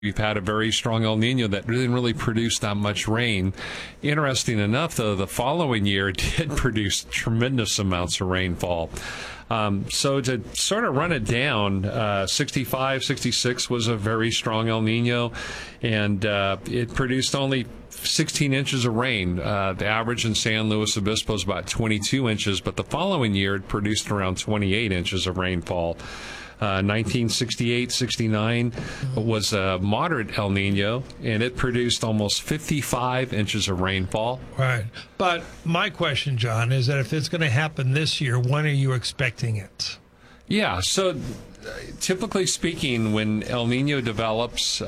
We've had a very strong El Nino that didn't really produce that much rain. Interesting enough, though, the following year it did produce tremendous amounts of rainfall. So to sort of run it down, 65, 66 was a very strong El Nino, and it produced only 16 inches of rain. The average in San Luis Obispo is about 22 inches, but the following year it produced around 28 inches of rainfall. 1968-69 was a moderate El Nino, and it produced almost 55 inches of rainfall. Right. But my question, John, is that if it's going to happen this year, when are you expecting it? Yeah, so typically speaking, when El Nino develops,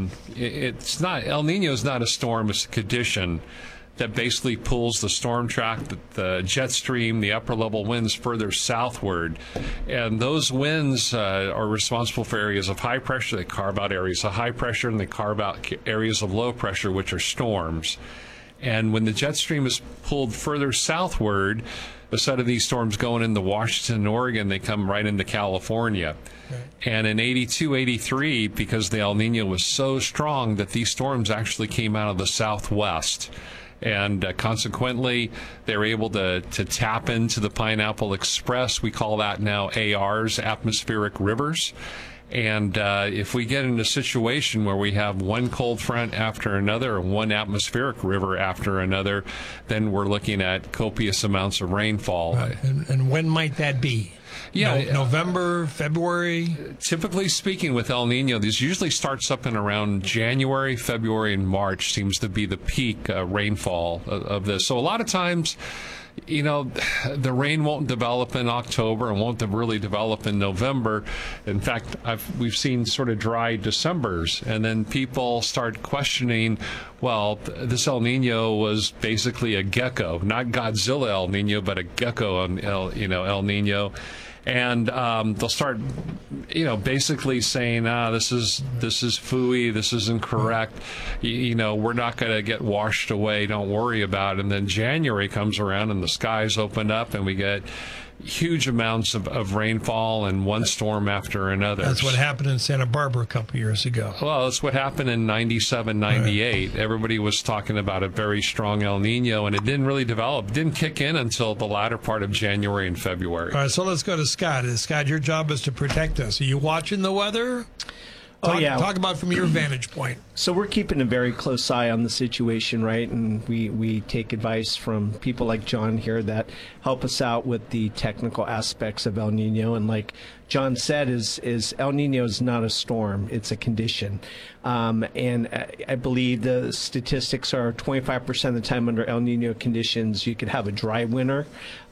it's not El Nino is not a storm; it's a condition that basically pulls the storm track, the jet stream, the upper level winds further southward. And those winds are responsible for areas of high pressure. They carve out areas of high pressure, and they carve out areas of low pressure, which are storms. And when the jet stream is pulled further southward, instead of these storms going into Washington and Oregon, they come right into California. Okay. And in 82, 83, because the El Nino was so strong that these storms actually came out of the southwest. And consequently, they were able to tap into the Pineapple Express. We call that now ARs, atmospheric rivers. And if we get in a situation where we have one cold front after another, or one atmospheric river after another, then we're looking at copious amounts of rainfall. Right. And when might that be? Yeah, November, February? Typically speaking, with El Nino, this usually starts up in around January, February, and March seems to be the peak rainfall of this. So a lot of times, you know, the rain won't develop in October and won't really develop in November. In fact, we've seen sort of dry Decembers, and then people start questioning, well, this El Nino was basically a gecko, not Godzilla El Nino, but a gecko El Nino. And they'll start, basically saying, this is phooey, this isn't correct. We're not going to get washed away. Don't worry about it. And then January comes around and the skies open up and we get huge amounts of rainfall and one storm after another. That's what happened in Santa Barbara a couple years ago. Well, that's what happened in 97, 98. Right. Everybody was talking about a very strong El Nino, and it didn't really develop. It didn't kick in until the latter part of January and February. All right, so let's go to Scott. Scott, your job is to protect us. Are you watching the weather? Talk about from your vantage point. So we're keeping a very close eye on the situation, right? And we take advice from people like John here that help us out with the technical aspects of El Nino. And like John said, is El Nino is not a storm; it's a condition. And I believe the statistics are 25% of the time under El Nino conditions, you could have a dry winter.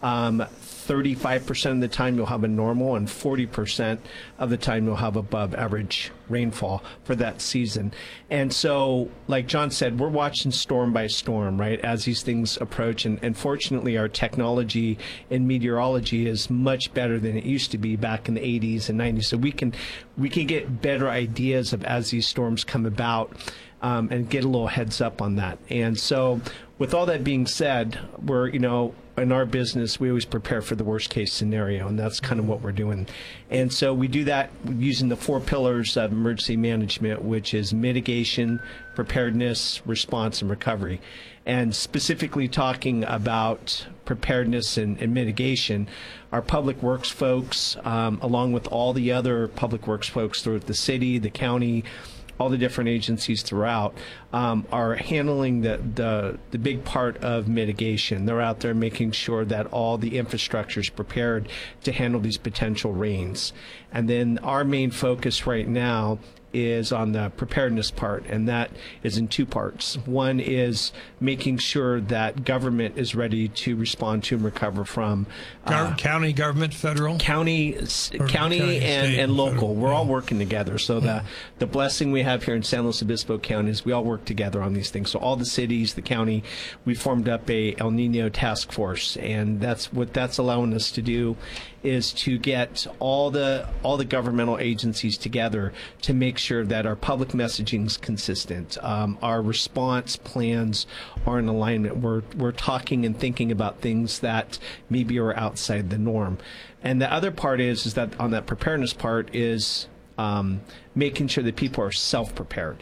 35% of the time you'll have a normal, and 40% of the time you'll have above average rainfall for that season. And so, like John said, we're watching storm by storm, right, as these things approach. And fortunately, our technology in meteorology is much better than it used to be back in the 80s and 90s. So we can get better ideas of as these storms come about and get a little heads up on that. And so, with all that being said, we're, in our business, we always prepare for the worst case scenario, and that's kind of what we're doing. And so we do that using the 4 pillars of emergency management, which is mitigation, preparedness, response, and recovery. And specifically talking about preparedness and mitigation, our public works folks, along with all the other public works folks throughout the city, the county, all the different agencies throughout, are handling the big part of mitigation. They're out there making sure that all the infrastructure is prepared to handle these potential rains. And then our main focus right now is on the preparedness part, and that is in 2 parts. One is making sure that government is ready to respond to and recover from county government, federal, county and local. We're all working together. So the blessing we have here in San Luis Obispo County is we all work together on these things. So all the cities, the county, we formed up a El Nino task force, and that's what that's allowing us to do, is to get all the governmental agencies together to make sure that our public messaging is consistent, our response plans are in alignment. We're talking and thinking about things that maybe are outside the norm. And the other part is that on that preparedness part is making sure that people are self-prepared.